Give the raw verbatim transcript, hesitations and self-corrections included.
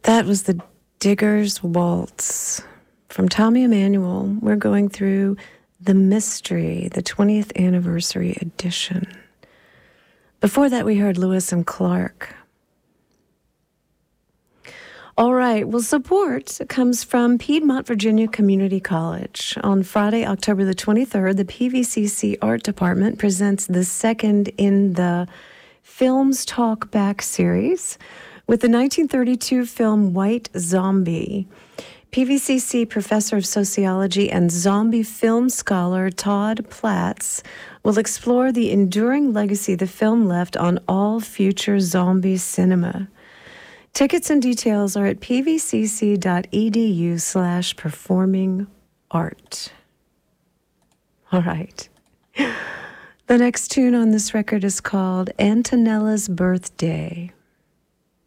That was the Digger's Waltz from Tommy Emmanuel. We're going through The Mystery, the twentieth anniversary edition. Before that, we heard Lewis and Clark. All right, well, support comes from Piedmont Virginia Community College. On Friday, October the twenty-third, the P V C C Art Department presents the second in the Films Talk Back series with the nineteen thirty-two film White Zombie. P V C C professor of sociology and zombie film scholar Todd Platts will explore the enduring legacy the film left on all future zombie cinema. Tickets and details are at pvcc.edu slash performing art. All right. The next tune on this record is called Antonella's Birthday.